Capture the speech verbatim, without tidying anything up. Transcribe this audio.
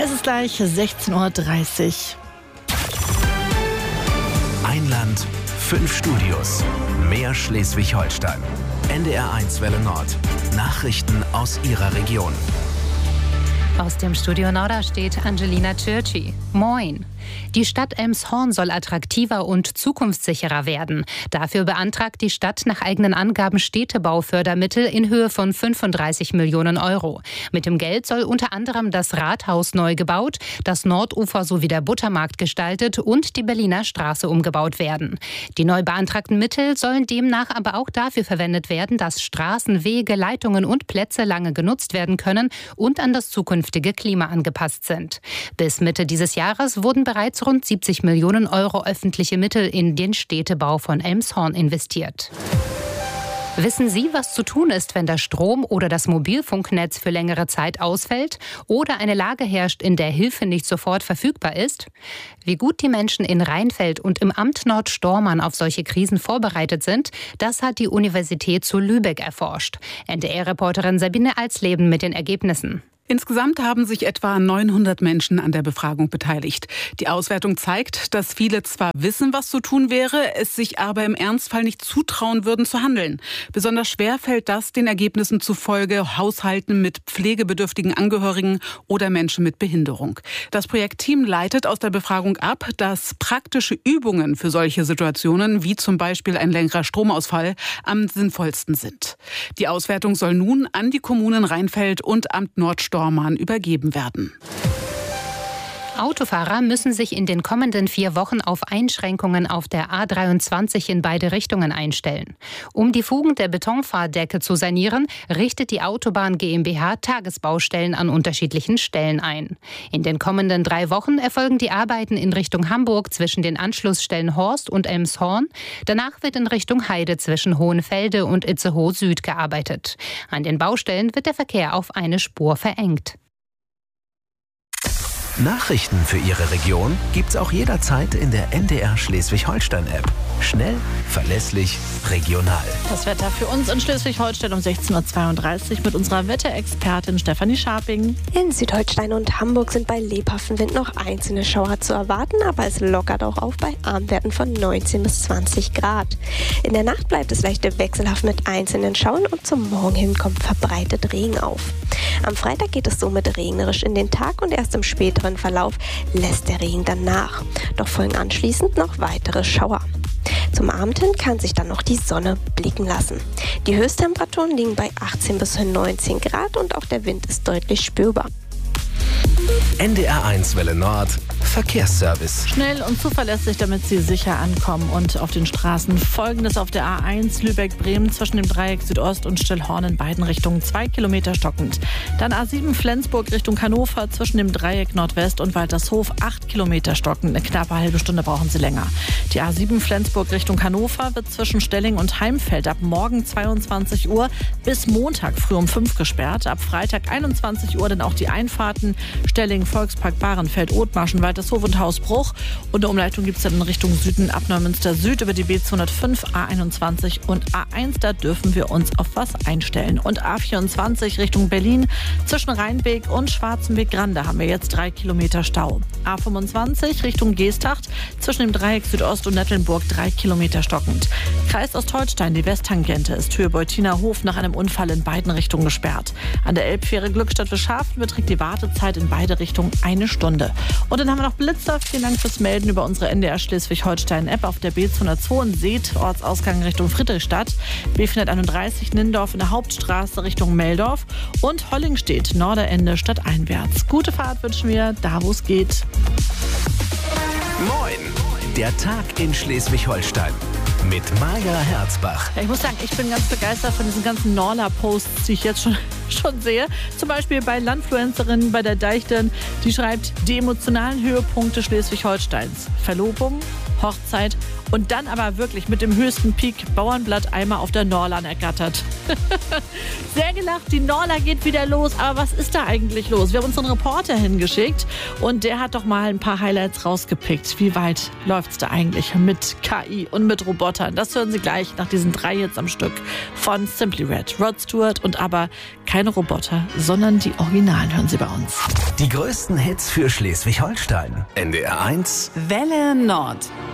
Es ist gleich sechzehn Uhr dreißig. Ein Land, fünf Studios. Mehr Schleswig-Holstein. N D R eins Welle Nord. Nachrichten aus Ihrer Region. Aus dem Studio Norda steht Angelina Churchy. Moin. Die Stadt Elmshorn soll attraktiver und zukunftssicherer werden. Dafür beantragt die Stadt nach eigenen Angaben Städtebaufördermittel in Höhe von fünfunddreißig Millionen Euro. Mit dem Geld soll unter anderem das Rathaus neu gebaut, das Nordufer sowie der Buttermarkt gestaltet und die Berliner Straße umgebaut werden. Die neu beantragten Mittel sollen demnach aber auch dafür verwendet werden, dass Straßen, Wege, Leitungen und Plätze lange genutzt werden können und an das zukünftige Klima angepasst sind. Bis Mitte dieses Jahres wurden bereits rund siebzig Millionen Euro öffentliche Mittel in den Städtebau von Elmshorn investiert. Wissen Sie, was zu tun ist, wenn der Strom oder das Mobilfunknetz für längere Zeit ausfällt oder eine Lage herrscht, in der Hilfe nicht sofort verfügbar ist? Wie gut die Menschen in Rheinfeld und im Amt Nord-Stormarn auf solche Krisen vorbereitet sind, das hat die Universität zu Lübeck erforscht. N D R-Reporterin Sabine Alsleben mit den Ergebnissen. Insgesamt haben sich etwa neunhundert Menschen an der Befragung beteiligt. Die Auswertung zeigt, dass viele zwar wissen, was zu tun wäre, es sich aber im Ernstfall nicht zutrauen würden zu handeln. Besonders schwer fällt das den Ergebnissen zufolge Haushalten mit pflegebedürftigen Angehörigen oder Menschen mit Behinderung. Das Projektteam leitet aus der Befragung ab, dass praktische Übungen für solche Situationen, wie zum Beispiel ein längerer Stromausfall, am sinnvollsten sind. Die Auswertung soll nun an die Kommunen Rheinfeld und Amt Nord-Stormarn übergeben werden. Autofahrer müssen sich in den kommenden vier Wochen auf Einschränkungen auf der A dreiundzwanzig in beide Richtungen einstellen. Um die Fugen der Betonfahrdecke zu sanieren, richtet die Autobahn GmbH Tagesbaustellen an unterschiedlichen Stellen ein. In den kommenden drei Wochen erfolgen die Arbeiten in Richtung Hamburg zwischen den Anschlussstellen Horst und Elmshorn. Danach wird in Richtung Heide zwischen Hohenfelde und Itzehoe Süd gearbeitet. An den Baustellen wird der Verkehr auf eine Spur verengt. Nachrichten für Ihre Region gibt's auch jederzeit in der N D R Schleswig-Holstein-App. Schnell, verlässlich, regional. Das Wetter für uns in Schleswig-Holstein um sechzehn Uhr zweiunddreißig mit unserer Wetterexpertin Stefanie Scharping. In Südholstein und Hamburg sind bei lebhaftem Wind noch einzelne Schauer zu erwarten, aber es lockert auch auf bei Abendwerten von neunzehn bis zwanzig Grad. In der Nacht bleibt es leicht wechselhaft mit einzelnen Schauern und zum Morgen hin kommt verbreitet Regen auf. Am Freitag geht es somit regnerisch in den Tag und erst im späteren Verlauf lässt der Regen dann nach. Doch folgen anschließend noch weitere Schauer. Zum Abend hin kann sich dann noch die Sonne blicken lassen. Die Höchsttemperaturen liegen bei achtzehn bis neunzehn Grad und auch der Wind ist deutlich spürbar. N D R eins Welle Nord Verkehrsservice. Schnell und zuverlässig, damit Sie sicher ankommen. Und auf den Straßen folgendes: auf der A eins Lübeck-Bremen zwischen dem Dreieck Südost und Stillhorn in beiden Richtungen zwei Kilometer stockend. Dann A sieben Flensburg Richtung Hannover zwischen dem Dreieck Nordwest und Waltershof acht Kilometer stockend. Eine knappe halbe Stunde brauchen Sie länger. Die A sieben Flensburg Richtung Hannover wird zwischen Stelling und Heimfeld ab morgen zweiundzwanzig Uhr bis Montag früh um fünf gesperrt. Ab Freitag einundzwanzig Uhr dann auch die Einfahrten Stelling, Volkspark, Bahrenfeld, Othmarschen, Waltershof und Hausbruch. Und eine Umleitung gibt es dann in Richtung Süden ab Neumünster Süd über die B zweihundertfünf, A einundzwanzig und A eins. Da dürfen wir uns auf was einstellen. Und A vierundzwanzig Richtung Berlin zwischen Rheinbeek und Schwarzenbeek-Grande haben wir jetzt drei Kilometer Stau. A fünfundzwanzig Richtung Geesthacht zwischen dem Dreieck Südost und Nettelnburg drei Kilometer stockend. Kreis Ostholstein, die Westtangente ist Höhe Beutiner-Hof nach einem Unfall in beiden Richtungen gesperrt. An der Elbfähre Glückstadt Wischhafen beträgt die Wartezeit in beide Richtungen eine Stunde. Und dann haben wir noch Blitzer. Vielen Dank fürs Melden über unsere N D R Schleswig-Holstein-App auf der B zweihundertzwei in Seet, Ortsausgang Richtung Friedrichstadt, B vierhunderteinunddreißig Nindorf in der Hauptstraße Richtung Meldorf und Hollingstedt, Norderende stadteinwärts. Gute Fahrt wünschen wir, da wo es geht. Moin, der Tag in Schleswig-Holstein mit Maja Herzbach. Ja, ich muss sagen, ich bin ganz begeistert von diesen ganzen Norla-Posts, die ich jetzt schon, schon sehe. Zum Beispiel bei Landfluencerin, bei der Deichtin, die schreibt, die emotionalen Höhepunkte Schleswig-Holsteins. Verlobung, Hochzeit und dann aber wirklich mit dem höchsten Peak Bauernblatt-Eimer auf der Norlan ergattert. Sehr gelacht, die Norla geht wieder los. Aber was ist da eigentlich los? Wir haben uns einen Reporter hingeschickt und der hat doch mal ein paar Highlights rausgepickt. Wie weit läuft es da eigentlich mit K I und mit Robotern? Das hören Sie gleich nach diesen drei Hits am Stück von Simply Red, Rod Stewart und aber keine Roboter, sondern die Originalen hören Sie bei uns. Die größten Hits für Schleswig-Holstein. N D R eins Welle Nord.